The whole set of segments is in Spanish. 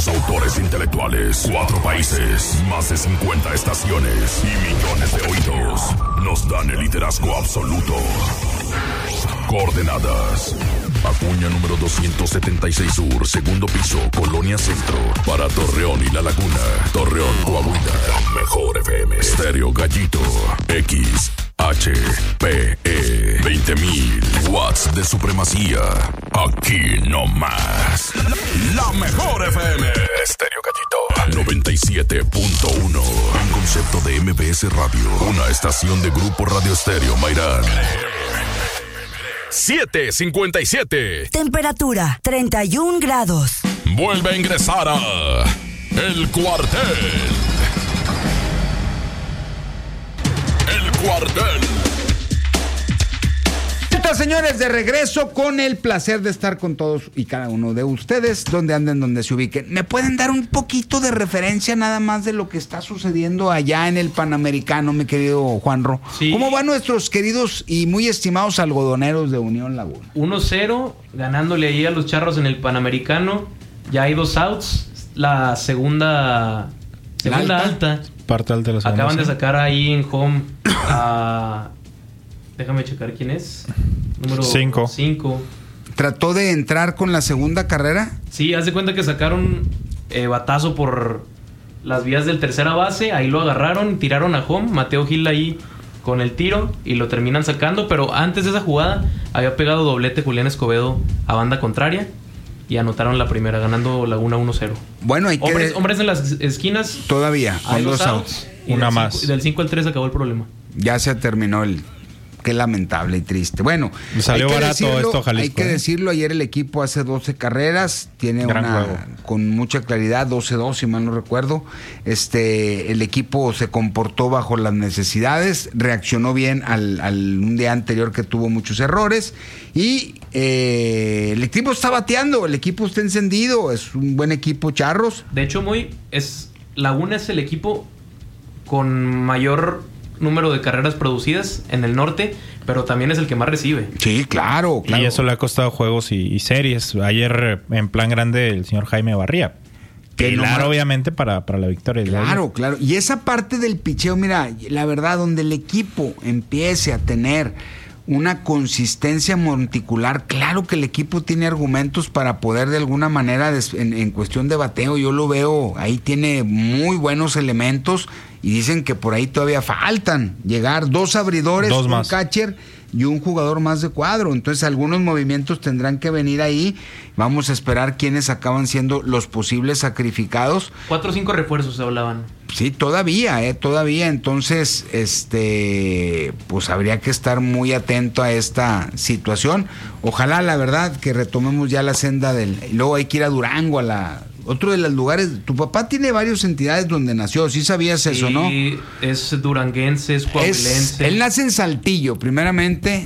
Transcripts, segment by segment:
los autores intelectuales, 4 países, más de 50 estaciones y millones de oídos nos dan el liderazgo absoluto. Coordenadas: Acuña número 276 Sur, segundo piso, Colonia Centro. Para Torreón y La Laguna, Torreón, Coahuila. Mejor FM. Estéreo Gallito. XHPE. 20.000 watts de supremacía. Aquí no más. La Mejor FM. Estéreo Gallito. 97.1. Un concepto de MBS Radio. Una estación de Grupo Radio Estéreo Mairán. 7:57. Temperatura 31 grados. Vuelve a ingresar a El Cuartel. El Cuartel. Señores, de regreso con el placer de estar con todos y cada uno de ustedes, donde anden, donde se ubiquen. ¿Me pueden dar un poquito de referencia nada más de lo que está sucediendo allá en el Panamericano, mi querido Juanro? Sí. ¿Cómo van nuestros queridos y muy estimados algodoneros de Unión Laguna? 1-0, ganándole ahí a los Charros en el Panamericano. Ya hay 2 outs. La segunda alta. Parte alta de la segunda. Acaban de sacar ahí en home a... Déjame checar quién es. Número 5. ¿Trató de entrar con la segunda carrera? Sí, haz de cuenta que sacaron batazo por las vías del tercera base. Ahí lo agarraron, tiraron a home. Mateo Gil ahí con el tiro y lo terminan sacando. Pero antes de esa jugada había pegado doblete Julián Escobedo a banda contraria y anotaron la primera, ganando Laguna 1-0. Bueno, hay que... Hombres en las esquinas. Todavía, con 2 outs. Una más. Del 5 al 3 acabó el problema. Ya se terminó el... Qué lamentable y triste. Bueno, salió barato esto, Jalisco. Hay que decirlo, ayer el equipo hace 12 carreras, tiene gran una juego. Con mucha claridad, 12-2 si mal no recuerdo. El equipo se comportó bajo las necesidades, reaccionó bien al un día anterior que tuvo muchos errores y el equipo está bateando, el equipo está encendido, es un buen equipo, Charros. De hecho, Laguna es el equipo con mayor número de carreras producidas en el norte, pero también es el que más recibe. Sí, claro. Y eso le ha costado juegos y series. Ayer, en plan grande, el señor Jaime Barría. Pilar, obviamente, para la victoria. Claro. Y esa parte del picheo, mira, la verdad, donde el equipo empiece a tener una consistencia monticular, claro que el equipo tiene argumentos para poder de alguna manera, en cuestión de bateo, yo lo veo, ahí tiene muy buenos elementos y dicen que por ahí todavía faltan llegar 2 abridores, un catcher y un jugador más de cuadro. Entonces algunos movimientos tendrán que venir ahí. Vamos a esperar quiénes acaban siendo los posibles sacrificados. 4 o 5 refuerzos se hablaban. Sí, todavía. Entonces, pues habría que estar muy atento a esta situación. Ojalá, la verdad, que retomemos ya la senda y luego hay que ir a Durango, otro de los lugares. Tu papá tiene varias entidades donde nació, ¿sí sabías eso, no? Sí, es duranguense, es coahuilense. Él nace en Saltillo, primeramente,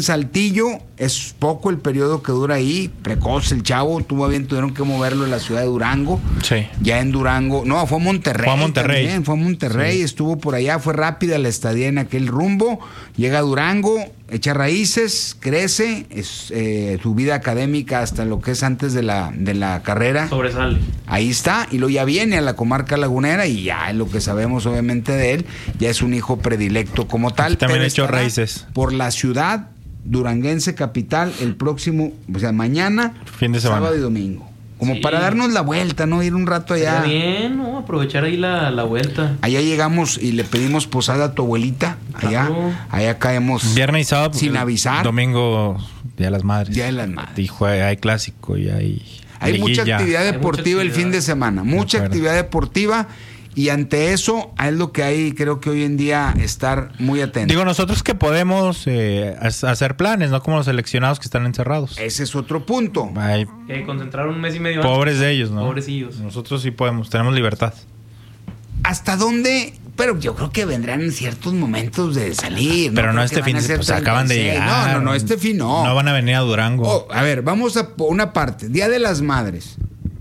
es poco el periodo que dura ahí, precoz el chavo, tuvieron que moverlo de la ciudad de Durango. Sí. Ya en Durango, no, fue a Monterrey. Fue a Monterrey, sí. Estuvo por allá, fue rápida la estadía en aquel rumbo, llega a Durango, echa raíces, crece, su vida académica hasta lo que es antes de la carrera. Sobresale. Ahí está, y luego ya viene a la comarca lagunera y ya lo que sabemos obviamente de él, ya es un hijo predilecto como tal. Aquí también echó raíces. Por la ciudad duranguense capital el próximo, o sea, mañana, fin de semana, sábado y domingo. Como para darnos la vuelta, ¿no? Ir un rato allá. Está bien, ¿no? Aprovechar ahí la vuelta. Allá llegamos y le pedimos posada a tu abuelita. Allá caemos. Viernes y sábado. Sin avisar. Domingo, Día de las Madres. Día de las Madres. Y hay clásico y hay mucha actividad deportiva el fin de semana. Mucha actividad deportiva. Y ante eso, es lo que hay, creo que hoy en día, estar muy atentos. Digo, nosotros que podemos hacer planes, no como los seleccionados que están encerrados. Ese es otro punto. Que concentraron 1 mes y medio pobres de ellos, ¿no? Pobrecillos. Nosotros sí podemos, tenemos libertad. ¿Hasta dónde? Pero yo creo que vendrán ciertos momentos de salir. Pero no este fin, pues acaban de llegar. No, este fin no. No van a venir a Durango. A ver, vamos a una parte. Día de las Madres.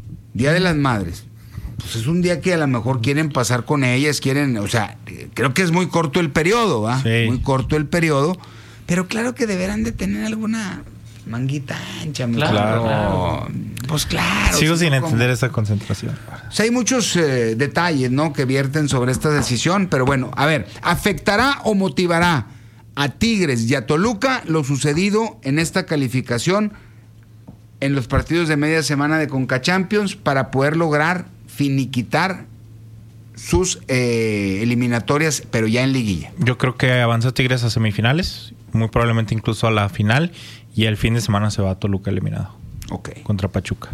Pues es un día que a lo mejor quieren pasar con ellas, creo que es muy corto el periodo, ¿va? Sí. Muy corto el periodo, pero claro que deberán de tener alguna manguita ancha, claro. Pues claro. Sigo sin ¿cómo? entender esa concentración. O sea, hay muchos detalles, ¿no?, que vierten sobre esta decisión, pero bueno, a ver, ¿afectará o motivará a Tigres y a Toluca lo sucedido en esta calificación en los partidos de media semana de Conca Champions para poder lograr finiquitar sus eliminatorias, pero ya en liguilla? Yo creo que avanza Tigres a semifinales, muy probablemente incluso a la final, y el fin de semana se va a Toluca eliminado. Ok. Contra Pachuca.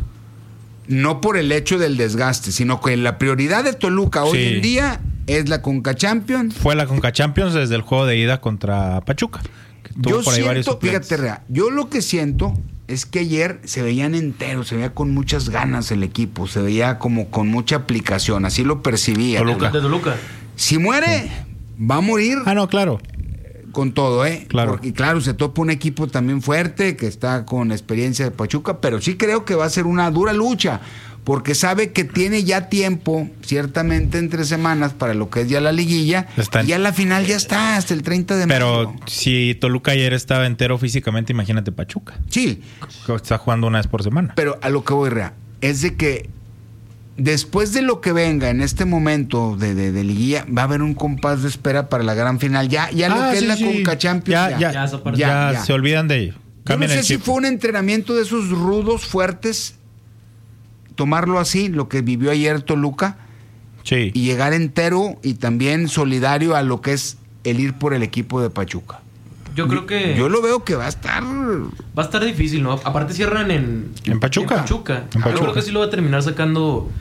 No por el hecho del desgaste, sino que la prioridad de Toluca hoy Sí. en día es la Conca Champions. Fue la Conca Champions desde el juego de ida contra Pachuca. Que tuvo Yo por ahí varios siento, suplentes. fíjate, Rea, yo lo que siento es que ayer se veían enteros, se veía con muchas ganas el equipo, se veía como con mucha aplicación, así lo percibía. Toluca. De Toluca. Si muere, va a morir Ah, no, claro. con todo, ¿eh? Claro. Porque claro, se topa un equipo también fuerte, que está con experiencia de Pachuca, pero sí creo que va a ser una dura lucha, porque sabe que tiene ya tiempo, ciertamente entre semanas, para lo que es ya la liguilla, Está en- y ya la final ya está, hasta el 30 de Pero mayo. si Toluca ayer estaba entero físicamente, imagínate Pachuca. Sí, Que está jugando una vez por semana. pero a lo que voy, Rea, es de que después de lo que venga en este momento de liguilla, va a haber un compás de espera para la gran final. Ya lo que es la Conca Champions. Ya esa parte. ya se olvidan de ello. Yo no Cambian sé el si chip. fue un entrenamiento de esos rudos, fuertes, tomarlo así, lo que vivió ayer Toluca, Sí. y llegar entero y también solidario a lo que es el ir por el equipo de Pachuca. Yo creo que Yo lo veo que va a estar... va a estar difícil, ¿no? Aparte cierran en Pachuca. En Pachuca. En Yo Pachuca. creo que sí lo va a terminar sacando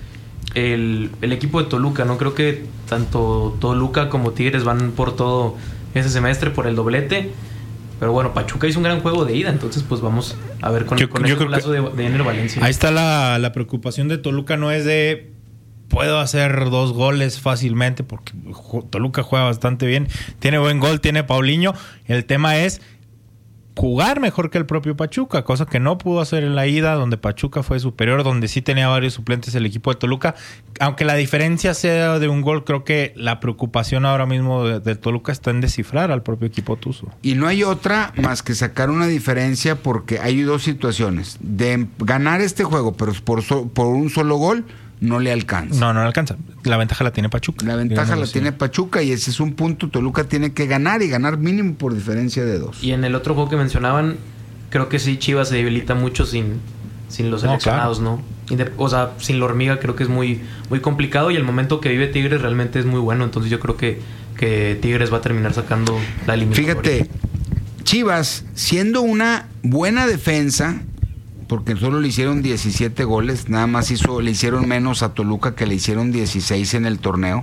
el equipo de Toluca, ¿no? Creo que tanto Toluca como Tigres van por todo ese semestre por el doblete. Pero bueno, Pachuca hizo un gran juego de ida, entonces pues vamos a ver con Yo ese creo golazo de Ener Valencia. Ahí está la preocupación de Toluca, no es de puedo hacer 2 goles fácilmente, porque Toluca juega bastante bien, tiene buen gol, tiene Paulinho. El tema es jugar mejor que el propio Pachuca, cosa que no pudo hacer en la ida, donde Pachuca fue superior, donde sí tenía varios suplentes el equipo de Toluca. Aunque la diferencia sea de un gol, creo que la preocupación ahora mismo de Toluca está en descifrar al propio equipo tuzo. Y no hay otra más que sacar una diferencia, porque hay dos situaciones. De ganar este juego, pero por un solo gol, no le alcanza. No alcanza. La ventaja la tiene Pachuca. La ventaja digámoslo la así. tiene Pachuca, y ese es un punto. Toluca tiene que ganar, y ganar mínimo por diferencia de 2. Y en el otro juego que mencionaban, creo que sí Chivas se debilita mucho sin los No, seleccionados, claro. ¿no? O sea, sin la hormiga creo que es muy, muy complicado, y el momento que vive Tigres realmente es muy bueno. Entonces yo creo que Tigres va a terminar sacando la eliminatoria. Fíjate, Chivas, siendo una buena defensa, porque solo le hicieron 17 goles, nada más le hicieron menos a Toluca, que le hicieron 16 en el torneo.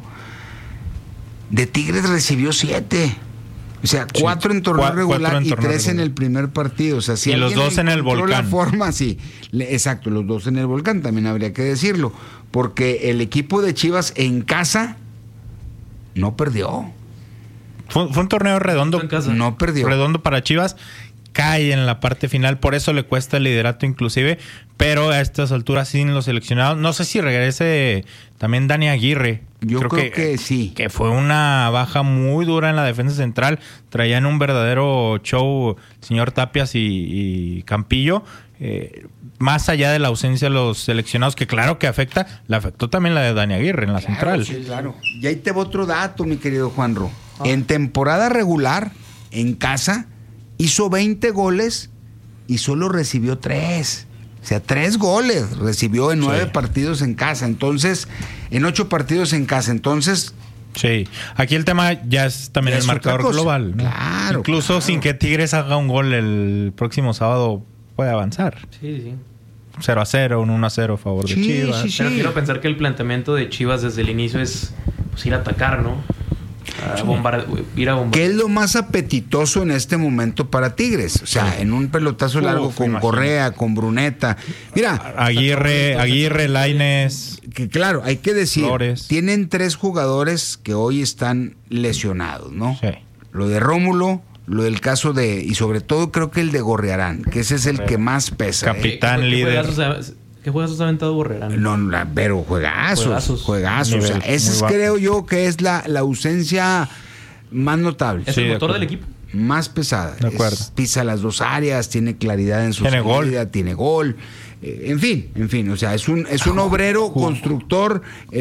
De Tigres recibió 7. O sea, 4 en torneo regular en y torneo 3 en regular. el primer partido. O sea, si Y los alguien 2 en el encontró Volcán. la forma, sí. Exacto, los 2 en el Volcán, también habría que decirlo. Porque el equipo de Chivas en casa no perdió. Fue un torneo redondo. En casa. No perdió. Redondo para Chivas. Cae en la parte final, por eso le cuesta el liderato inclusive, pero a estas alturas sin los seleccionados. No sé si regrese también Dani Aguirre. Yo creo que sí. Que fue una baja muy dura en la defensa central. Traían un verdadero show señor Tapias y Campillo. Más allá de la ausencia de los seleccionados, que claro que afecta, le afectó también la de Dani Aguirre en la central. Sí, claro. Y ahí te va otro dato, mi querido Juanro. En temporada regular, en casa, hizo 20 goles y solo recibió 3. O sea, 3 goles recibió en 9 partidos en casa. Entonces, en 8 partidos en casa. Entonces, Sí, aquí el tema ya es también Ya el es marcador otra cosa. global, ¿no? Claro, Incluso claro. sin que Tigres haga un gol el próximo sábado puede avanzar. Sí. 0-0, un 1-0 a favor de Sí, Chivas. sí, Pero quiero pensar que el planteamiento de Chivas desde el inicio es pues, ir a atacar, ¿no? Ir a bombardear. ¿qué es lo más apetitoso en este momento para Tigres? O sea, en un pelotazo largo con imagínate. Correa, con Bruneta. Mira, Aguirre, Lainez. que claro, hay que decir, Flores. tienen 3 jugadores que hoy están lesionados, ¿no? Sí. Lo de Rómulo, lo del caso y sobre todo creo que el de Gorriarán, que ese es el que más pesa. Capitán, líder. ¿Qué juegazos ha aventado Borrerán? No, pero juegazos. O Nivel sea, ese muy es, bajo. creo yo que es la ausencia más notable. Es Sí, el de motor acuerdo. del equipo. más pesada. De acuerdo. Pisa las dos áreas, tiene claridad en su salida, tiene gol. En fin, o sea, es un obrero constructor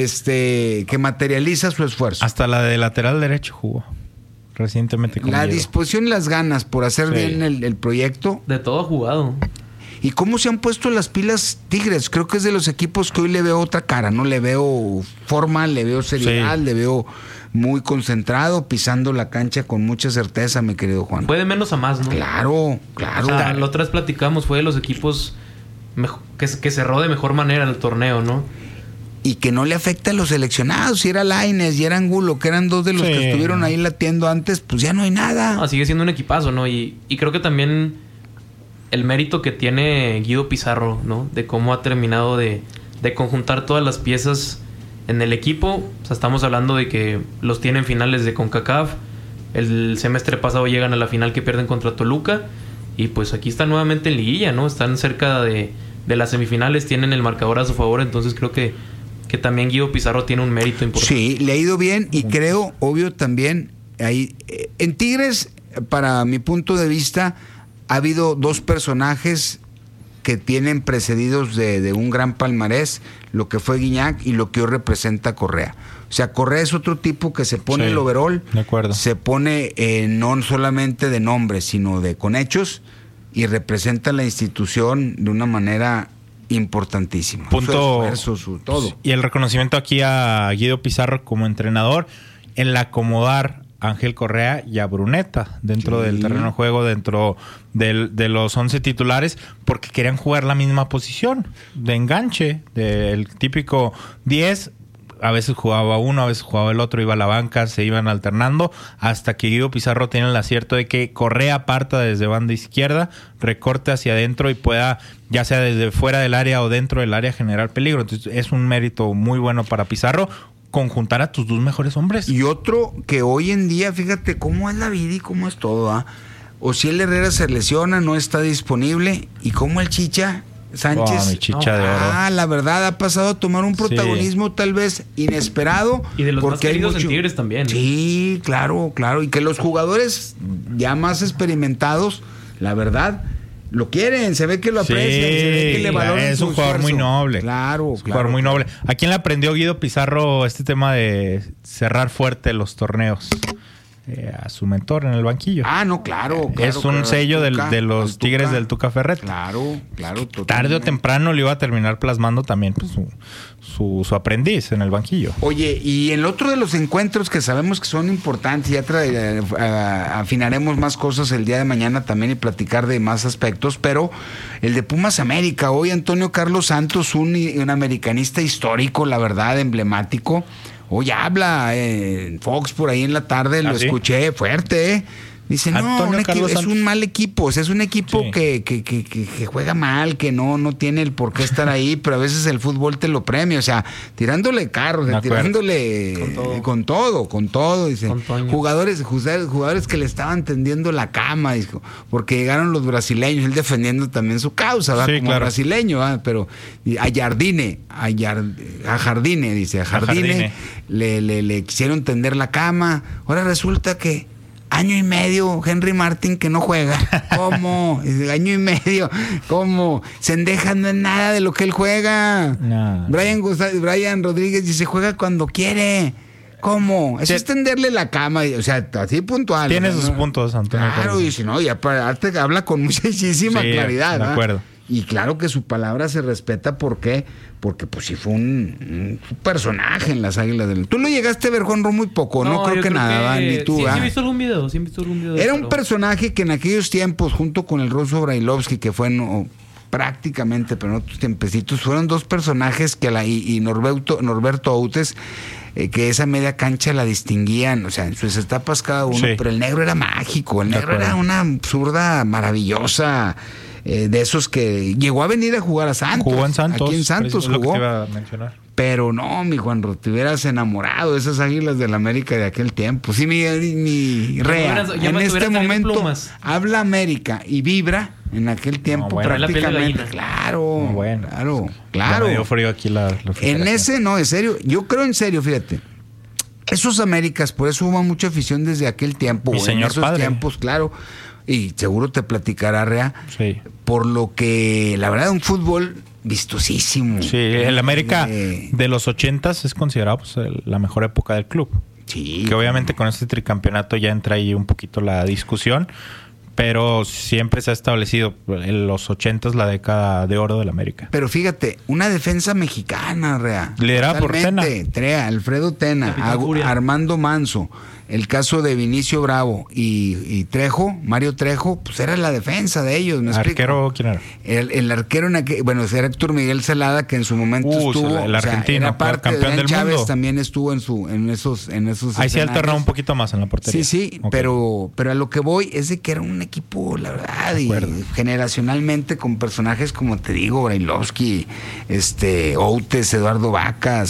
que materializa su esfuerzo. Hasta la de lateral derecho jugó recientemente con La Diego. disposición y las ganas por hacer bien el proyecto. De todo ha jugado. ¿Y cómo se han puesto las pilas Tigres? Creo que es de los equipos que hoy le veo otra cara, ¿no? Le veo forma, le veo seriedad, le veo muy concentrado, pisando la cancha con mucha certeza, mi querido Juan. Fue de menos a más, ¿no? Claro. O sea, la otra vez platicamos, fue de los equipos que cerró de mejor manera el torneo, ¿no? Y que no le afecta a los seleccionados. Si era Lainez y era Angulo, que eran dos de los que estuvieron ahí latiendo antes, pues ya no hay nada. No, sigue siendo un equipazo, ¿no? Y creo que también el mérito que tiene Guido Pizarro, ¿no? De cómo ha terminado de conjuntar todas las piezas en el equipo. O sea, estamos hablando de que los tienen finales de CONCACAF. El semestre pasado llegan a la final que pierden contra Toluca. Y pues aquí están nuevamente en liguilla, ¿no? Están cerca de las semifinales, tienen el marcador a su favor. Entonces creo que también Guido Pizarro tiene un mérito importante. Sí, le ha ido bien y creo, obvio, también ahí en Tigres, para mi punto de vista, ha habido dos personajes que tienen precedidos de un gran palmarés, lo que fue Guiñac y lo que hoy representa Correa. O sea, Correa es otro tipo que se pone el overall, de acuerdo. Se pone no solamente de nombre, sino con hechos, y representa la institución de una manera importantísima. Punto. Su esfuerzo, su todo. Y el reconocimiento aquí a Guido Pizarro como entrenador, el acomodar a Ángel Correa y a Bruneta dentro del terreno de juego, dentro de los 11 titulares, porque querían jugar la misma posición de enganche, del típico 10. A veces jugaba uno, a veces jugaba el otro, iba a la banca, se iban alternando, hasta que Guido Pizarro tiene el acierto de que Correa parta desde banda izquierda, recorte hacia adentro y pueda, ya sea desde fuera del área o dentro del área, generar peligro. Entonces es un mérito muy bueno para Pizarro conjuntar a tus dos mejores hombres. Y otro que hoy en día, fíjate cómo es la vida y cómo es todo, ¿ah? Ociel Herrera se lesiona, no está disponible, y cómo el Chicha Sánchez, mi Chicha de oro. La verdad ha pasado a tomar un protagonismo tal vez inesperado. Y de los porque más queridos hay mucho... en Tigres también. Sí, claro. Y que los jugadores ya más experimentados, la verdad, lo quieren, se ve que lo aprecian, se ve que le valoran. Es un jugador muy noble. Claro, un jugador muy noble. ¿A quién le aprendió Guido Pizarro este tema de cerrar fuerte los torneos? A su mentor en el banquillo. No, claro. Es un sello de los Tigres del Tuca Ferretti. Claro, totalmente. Tarde o temprano le iba a terminar plasmando también pues, su aprendiz en el banquillo. Oye, y el otro de los encuentros que sabemos que son importantes, ya afinaremos más cosas el día de mañana también y platicar de más aspectos, pero el de Pumas América, hoy Antonio Carlos Santos, un americanista histórico, la verdad, emblemático. Hoy habla en Fox por ahí en la tarde, lo escuché fuerte, Dice, no, es un mal equipo, o sea, es un equipo que juega mal, que no tiene el por qué estar ahí, pero a veces el fútbol te lo premia, o sea, tirándole carros, tirándole con todo, dice. Jugadores que le estaban tendiendo la cama, dijo, porque llegaron los brasileños, él defendiendo también su causa, ¿va? Como brasileño, ¿va? Pero a Jardine le quisieron tender la cama, ahora resulta que año y medio, Henry Martin que no juega. ¿Cómo? Año y medio. ¿Cómo? Sendeja no es nada de lo que él juega. No. Brian Rodríguez dice, juega cuando quiere. ¿Cómo? Eso es tenderle la cama. O sea, así puntual. Tiene sus puntos, Antonio. Claro, y si no, ya habla con muchísima claridad. De acuerdo. Y claro que su palabra se respeta. ¿Por qué? Porque pues sí fue un personaje en las Águilas del... Tú lo llegaste a ver, Juanro, muy poco. No creo que nada, ni tú. Sí, he visto algún video. Era un personaje que en aquellos tiempos, junto con el ruso Brailovsky, que fue prácticamente, pero en otros tiempecitos, fueron dos personajes que y Norberto Outes, que esa media cancha la distinguían, o sea, en sus etapas cada uno, pero el negro era mágico, el negro era una zurda maravillosa. De esos que llegó a venir a jugar a Santos. Jugó en Santos. Aquí en Santos jugó. Lo que te iba a mencionar. Pero no, mi Juanro, te hubieras enamorado de esas Águilas del América de aquel tiempo. Sí, mi Rea, en este momento habla América y vibra en aquel tiempo prácticamente. Claro. Me dio frío aquí la en ese, no, en serio. Yo creo en serio, fíjate. Esos Américas, por eso hubo mucha afición desde aquel tiempo. Mi en señor esos padre. tiempos, claro. Y seguro te platicará, Rea. Sí. Por lo que, la verdad, un fútbol vistosísimo. Sí, el América de los 80s es considerado pues, la mejor época del club. Sí. Que obviamente con este tricampeonato ya entra ahí un poquito la discusión, pero siempre se ha establecido en los 80s la década de oro del América. Pero fíjate, una defensa mexicana, Rea. Liderada por Tena. Trea, Alfredo Tena, Capitán Furia. Armando Manso, el caso de Vinicio Bravo y Trejo, Mario Trejo, pues era la defensa de ellos, ¿me explico? ¿Arquero quién era? El arquero, bueno, era Héctor Miguel Celada, que en su momento estuvo... el argentino, era parte campeón de del Chávez, mundo. también estuvo en esos Ahí sí escenarios. alternó un poquito más en la portería. Sí, Ok. pero a lo que voy es de que era un equipo, la verdad, y acuerdo. generacionalmente con personajes como te digo, Brailovsky, Outes, Eduardo Vacas,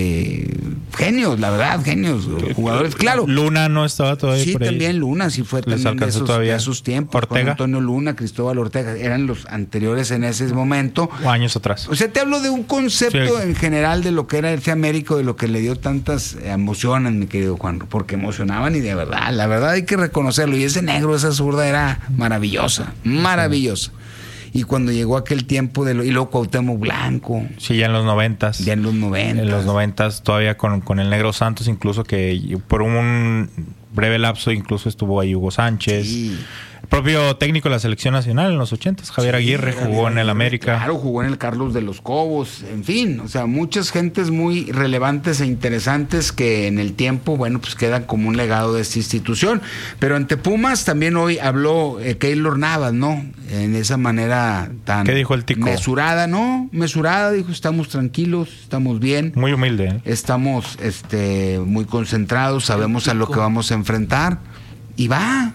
genios, la verdad, genios, jugadores, claro. Luna no estaba todavía Sí, por ahí. también Luna, sí fue Les también de alcanzó esos, todavía. de esos tiempos. Ortega. Juan Antonio Luna, Cristóbal Ortega, eran los anteriores en ese momento. O años atrás. O sea, te hablo de un concepto Sí. en general de lo que era ese América, de lo que le dio tantas emociones, mi querido Juan, porque emocionaban y de verdad, la verdad hay que reconocerlo. Y ese negro, esa zurda era maravillosa, maravillosa. Y cuando llegó aquel tiempo y luego Cuauhtémoc Blanco, Sí, ya en los 90s. ya en los 90. En los 90s todavía con el Negro Santos, incluso que por un breve lapso incluso estuvo ahí Hugo Sánchez. Sí. El propio técnico de la selección nacional en los 80s, Javier Aguirre, jugó en el América. Claro, jugó en el Carlos de los Cobos, en fin, o sea, muchas gentes muy relevantes e interesantes que en el tiempo, bueno, pues quedan como un legado de esta institución. Pero ante Pumas también hoy habló Keylor Navas, ¿no? En esa manera tan ¿Qué dijo el Tico? mesurada, ¿no? Mesurada, dijo, estamos tranquilos, estamos bien. Muy humilde, ¿eh? Estamos muy concentrados, sabemos a lo que vamos a enfrentar y va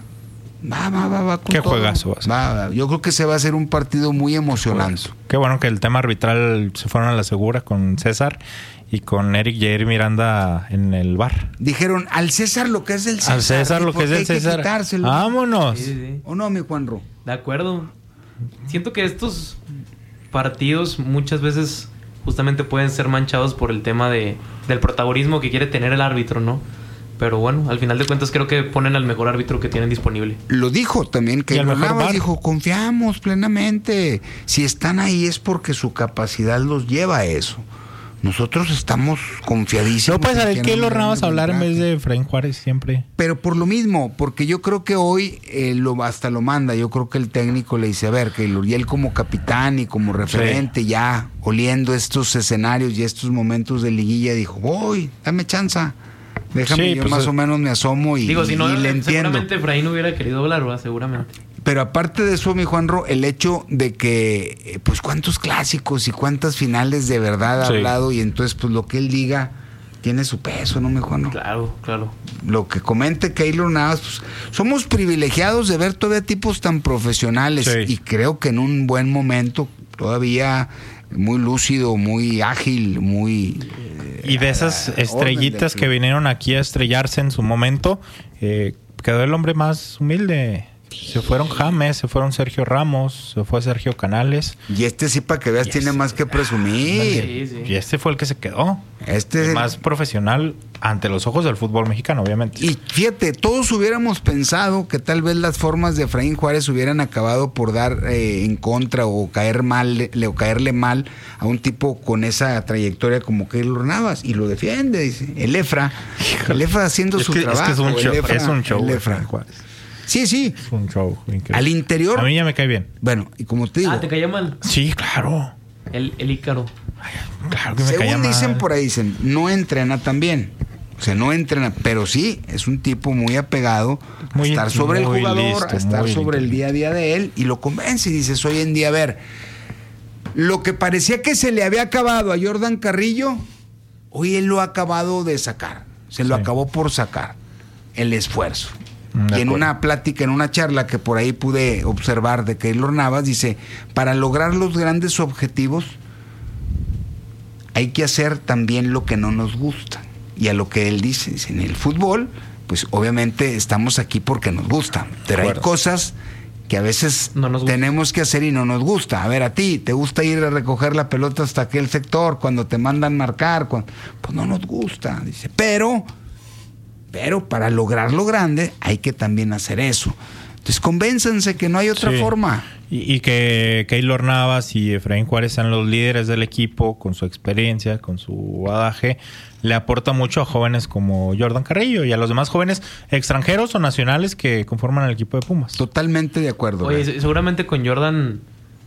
con Qué todo. juegazo va a ser. Va. Yo creo que se va a hacer un partido muy emocionante. Qué bueno que el tema arbitral se fueron a la segura con César y con Eric Jair Miranda en el bar. Dijeron, al César lo que es del César. Al César lo que es ¿por qué del hay que César. quitárselo? Vámonos. Sí. ¿O no, mi Juanro? De acuerdo. Siento que estos partidos muchas veces justamente pueden ser manchados por el tema del protagonismo que quiere tener el árbitro, ¿no? Pero bueno, al final de cuentas creo que ponen al mejor árbitro que tienen disponible. Lo dijo también, que Y al mejor Navas VAR. dijo, confiamos plenamente. Si están ahí es porque su capacidad los lleva a eso. Nosotros estamos confiadísimos. No puedes en saber que qué no los nos Navas hablar en vez arbitraje. de Efraín Juárez siempre. Pero por lo mismo, porque yo creo que hoy hasta lo manda. Yo creo que el técnico le dice, a ver, Keylor, y él como capitán y como referente, ya oliendo estos escenarios y estos momentos de liguilla, dijo, voy, dame chanza. Déjame, Sí, yo pues, más o menos me asomo y, Digo, si no, y le entiendo. seguramente Efraín hubiera querido hablar, ¿verdad? Seguramente. Pero aparte de eso, mi Juanro, el hecho de que, pues, cuántos clásicos y cuántas finales de verdad ha Sí. hablado, y entonces, pues, lo que él diga tiene su peso, ¿no, mi Juanro? Claro. Lo que comente Keylor Navas, pues, somos privilegiados de ver todavía tipos tan profesionales, Sí. y creo que en un buen momento, todavía muy lúcido, muy ágil, muy... Y de esas orden estrellitas del que club. vinieron aquí a estrellarse en su momento, quedó el hombre más humilde. Se fueron James, se fueron Sergio Ramos, se fue Sergio Canales. Y sí, para que veas, tiene más que presumir. Sí. Y este fue el que se quedó. Este El más profesional ante los ojos del fútbol mexicano, obviamente. Y fíjate, todos hubiéramos pensado que tal vez las formas de Efraín Juárez hubieran acabado por dar en contra o caerle mal a un tipo con esa trayectoria como Keylor Navas, y lo defiende, dice. El Efra haciendo su trabajo. Es un el show, Efra, es un show. el Efra. Efraín Juárez. Sí. Es un show increíble. Al interior, A mí ya me cae bien. bueno, y como te digo, ¿Te caía mal? Sí, claro. El Ícaro. Claro que me caía según mal. dicen por ahí, dicen, no entrena tan bien. O sea, no entrena, pero sí, es un tipo muy apegado a Muy- estar sobre el muy jugador, listo, a estar muy sobre el listo. día a día de él, y lo convence y dices, hoy en día, a ver, lo que parecía que se le había acabado a Jordan Carrillo, hoy él lo ha acabado de sacar, se lo Sí. acabó por sacar, el esfuerzo. De Y en acuerdo. una plática, en una charla que por ahí pude observar de Keylor Navas, dice, para lograr los grandes objetivos hay que hacer también lo que no nos gusta. Y a lo que él dice, en el fútbol, pues obviamente estamos aquí porque nos gusta, pero hay acuerdo. cosas que a veces No nos gusta. tenemos que hacer y no nos gusta. A ver, a ti, ¿te gusta ir a recoger la pelota hasta aquel sector cuando te mandan marcar? Pues no nos gusta, dice. Pero Pero para lograr lo grande hay que también hacer eso. Entonces convénzanse que no hay otra forma. Y que Keylor Navas y Efraín Juárez sean los líderes del equipo, con su experiencia, con su bagaje, le aporta mucho a jóvenes como Jordan Carrillo y a los demás jóvenes extranjeros o nacionales que conforman el equipo de Pumas. Totalmente de acuerdo. Oye, seguramente con Jordan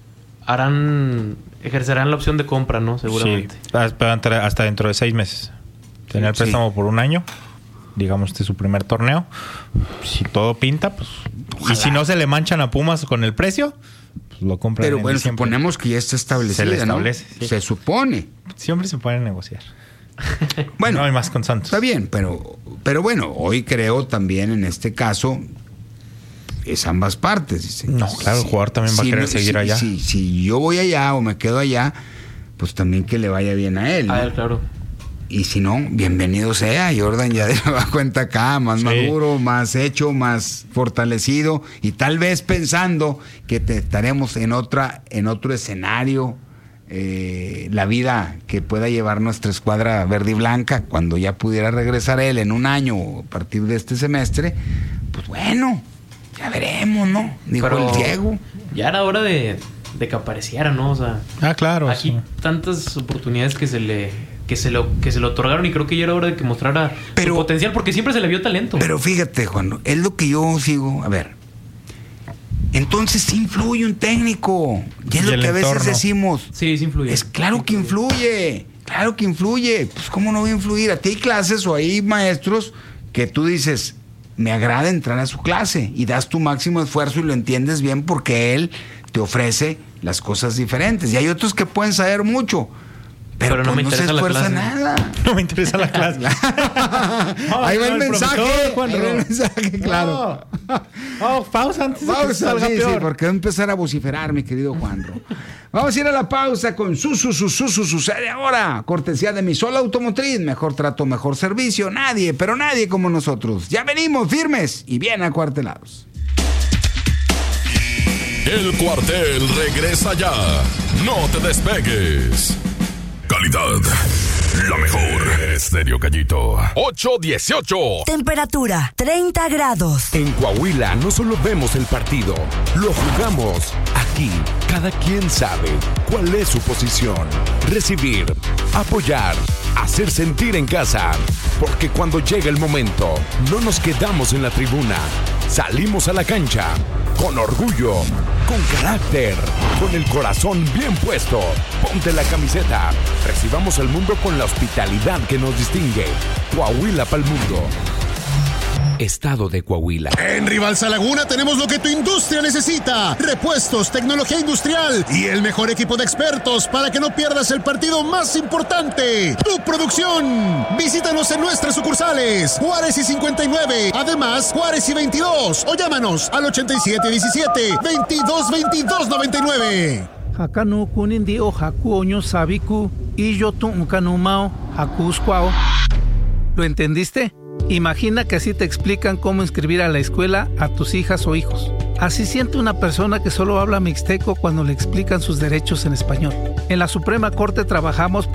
ejercerán la opción de compra, ¿no? Seguramente. Sí, hasta dentro de 6 meses. Tener el préstamo por 1 año. Digamos, este es su primer torneo. Si todo pinta, pues... Ojalá. Y si no se le manchan a Pumas con el precio, pues lo compran. Pero bueno, suponemos que ya está establecido. Se le establece. ¿No? Sí. Se supone. Siempre se pueden negociar. Bueno, no hay más con Santos. Está bien, pero bueno, hoy creo también en este caso es ambas partes. Dice. No, claro, el jugador también va a querer seguir allá. Si yo voy allá o me quedo allá, pues también que le vaya bien a él, ¿no? A él, claro. Y si no, bienvenido sea. Jordan ya de nueva cuenta acá, más maduro, más hecho, más fortalecido. Y tal vez pensando que estaremos en otro escenario, la vida que pueda llevar nuestra escuadra verde y blanca, cuando ya pudiera regresar él en 1 año a partir de este semestre, pues bueno, ya veremos, ¿no? Dijo el Diego. Ya era hora de que apareciera, ¿no? O sea, claro. Aquí tantas oportunidades que se le otorgaron y creo que ya era hora de que mostrara su potencial, porque siempre se le vio talento. Pero fíjate, Juan, es lo que yo sigo. A ver, entonces sí influye un técnico. Y es lo que a veces decimos. Sí, sí influye. Claro que influye. Claro que influye. Pues ¿cómo no va a influir? A ti hay clases o hay maestros que tú dices, me agrada entrar a su clase, y das tu máximo esfuerzo y lo entiendes bien porque él te ofrece las cosas diferentes. Y hay otros que pueden saber mucho, pero no me interesa la clase. Nada. No me interesa la clase. Ahí va el mensaje. Ahí va el mensaje, claro. Pausa antes de que salga peor. Sí, porque va a empezar a vociferar, mi querido Juanro. Vamos a ir a la pausa con sucede ahora. Cortesía de Misol Automotriz. Mejor trato, mejor servicio. Nadie, pero nadie como nosotros. Ya venimos firmes y bien acuartelados. El Cuartel regresa ya. No te despegues. Calidad, la mejor. Estéreo Gallito 818. Temperatura 30 grados. En Coahuila no solo vemos el partido, lo jugamos. Aquí cada quien sabe cuál es su posición. Recibir, apoyar, hacer sentir en casa. Porque cuando llega el momento, no nos quedamos en la tribuna. Salimos a la cancha con orgullo, con carácter, con el corazón bien puesto. Ponte la camiseta. Recibamos al mundo con la hospitalidad que nos distingue. Coahuila pa'l mundo. Estado de Coahuila. En Rivalsa Laguna tenemos lo que tu industria necesita: repuestos, tecnología industrial y el mejor equipo de expertos para que no pierdas el partido más importante, tu producción. Visítanos en nuestras sucursales Juárez y 59, además Juárez y 22, o llámanos al 8717-222299. Hakanu kunindio haku oño sabiku y yo tuncanumao hakuscuao. ¿Lo entendiste? Imagina que así te explican cómo inscribir a la escuela a tus hijas o hijos. Así siente una persona que solo habla mixteco cuando le explican sus derechos en español. En la Suprema Corte trabajamos